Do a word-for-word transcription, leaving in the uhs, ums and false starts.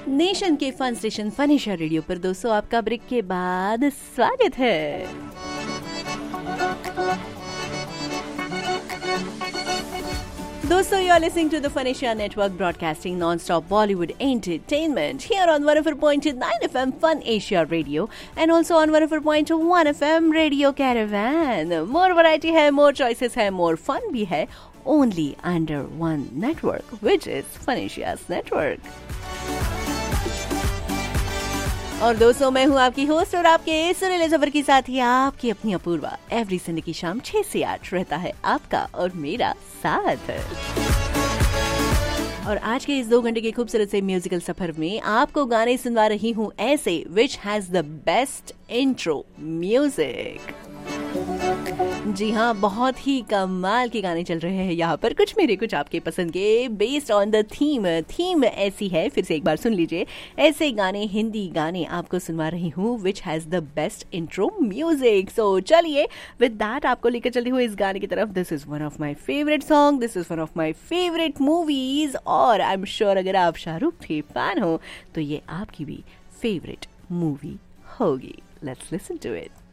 Nation के fun station फनीशा radio पर दोस्तों आपका ब्रेक के बाद स्वागत है। दोस्तों, you are listening to the Phanisha Network, broadcasting non-stop Bollywood entertainment here on one oh four point nine F M Fun Asia Radio and also on one oh four point one F M Radio Caravan. More variety है, more choices है, more fun भी है, only under one network, which is Phanisha's Network. और दोस्तों, मैं हूँ आपकी host और आपके सुरीले सफर की साथ ही आपकी अपनी अपूर्वा। एवरी संडे की शाम छह से आठ रहता है आपका और मेरा साथ। और आज के इस दो घंटे के खूबसूरत से म्यूजिकल सफर में आपको गाने सुनवा रही हूँ ऐसे which has the best intro music. जी हाँ, बहुत ही कमाल के गाने चल रहे हैं यहाँ पर, कुछ मेरे कुछ आपके पसंद के, based on the theme. Theme ऐसी है, फिर से एक बार सुन लीजिए, ऐसे गाने, हिंदी गाने आपको सुनवा रही हूँ which has the best intro music. सो चलिए, विद दैट आपको लेकर चलती हूँ इस गाने की तरफ। This is one of my favourite song, this is one of my favourite movies, और आई एम श्योर अगर आप शाहरुख के फैन हो तो ये आपकी भी फेवरेट मूवी होगी। Let's listen to it.